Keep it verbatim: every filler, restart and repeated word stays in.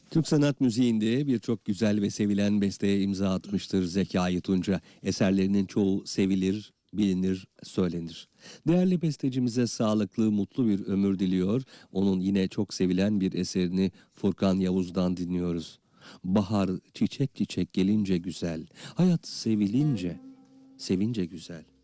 Türk sanat müziğinde birçok güzel ve sevilen besteye imza atmıştır Zekai Tunca. Eserlerinin çoğu sevilir, bilinir, söylenir. Değerli bestecimize sağlıklı, mutlu bir ömür diliyor. Onun yine çok sevilen bir eserini Furkan Yavuz'dan dinliyoruz. Bahar çiçek çiçek gelince güzel, hayat sevilince, sevince güzel.